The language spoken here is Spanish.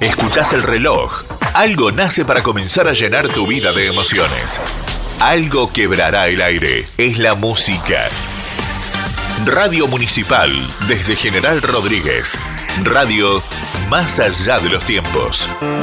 Escuchás el reloj. Algo nace para comenzar a llenar tu vida de emociones. Algo quebrará el aire. Es la música. Radio Municipal, desde General Rodríguez. Radio más allá de los tiempos.